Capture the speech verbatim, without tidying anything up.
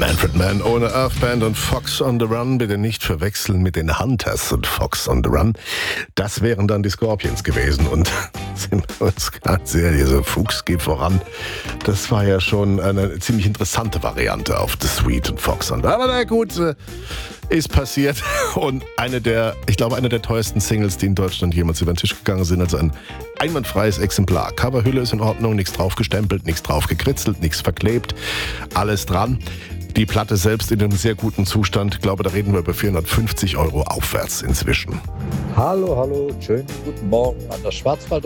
Manfred Mann ohne Earth Band und Fox on the Run. Bitte nicht verwechseln mit den Hunters und Fox on the Run. Das wären dann die Scorpions gewesen. Und sind wir uns ganz ehrlich, dieser Fuchs geht voran. Das war ja schon eine ziemlich interessante Variante auf The Sweet und Fox on the Run. Aber na gut, ist passiert. Und eine der, ich glaube, eine der teuersten Singles, die in Deutschland jemals über den Tisch gegangen sind. Also ein einwandfreies Exemplar. Coverhülle ist in Ordnung, nichts drauf gestempelt, nichts drauf gekritzelt, nichts verklebt. Alles dran. Die Platte selbst in einem sehr guten Zustand. Ich glaube, da reden wir über vierhundertfünfzig Euro aufwärts inzwischen. Hallo, hallo, schönen guten Morgen an der Schwarzwald.